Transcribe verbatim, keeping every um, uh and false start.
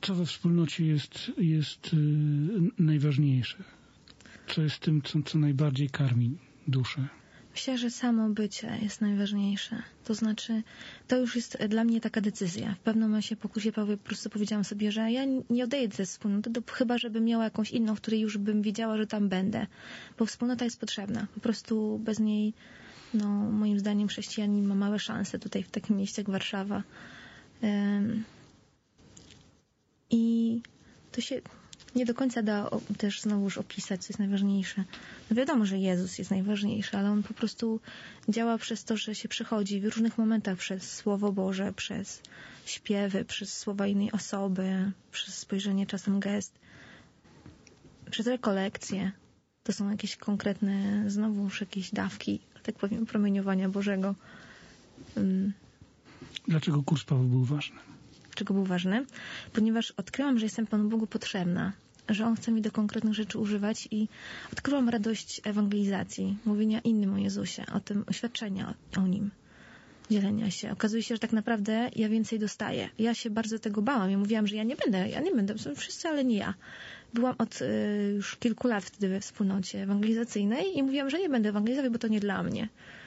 Co we wspólnocie jest, jest yy, najważniejsze? Co jest tym, co, co najbardziej karmi duszę? Myślę, że samo bycie jest najważniejsze. To znaczy, to już jest dla mnie taka decyzja. W pewnym momencie po kursie po prostu powiedziałam sobie, że ja nie odejdę ze wspólnoty, to chyba żebym miała jakąś inną, w której już bym wiedziała, że tam będę. Bo wspólnota jest potrzebna. Po prostu bez niej, no moim zdaniem, chrześcijanin ma małe szanse tutaj w takim mieście jak Warszawa. Um, I to się nie do końca da też znowuż opisać, co jest najważniejsze. No wiadomo, że Jezus jest najważniejszy, ale On po prostu działa przez to, że się przychodzi w różnych momentach przez Słowo Boże, przez śpiewy, przez słowa innej osoby, przez spojrzenie, czasem gest, przez rekolekcje. To są jakieś konkretne, znowuż jakieś dawki, tak powiem, promieniowania Bożego. Um. Dlaczego kurs Paweł był ważny? Dlaczego był ważny? Ponieważ odkryłam, że jestem Panu Bogu potrzebna, że On chce mi do konkretnych rzeczy używać i odkryłam radość ewangelizacji, mówienia innym o Jezusie, o tym, oświadczenia o, o Nim, dzielenia się. Okazuje się, że tak naprawdę ja więcej dostaję. Ja się bardzo tego bałam. Ja mówiłam, że ja nie będę, ja nie będę, są wszyscy, ale nie ja. Byłam od y, już kilku lat wtedy we wspólnocie ewangelizacyjnej i mówiłam, że nie będę ewangelizować, bo to nie dla mnie.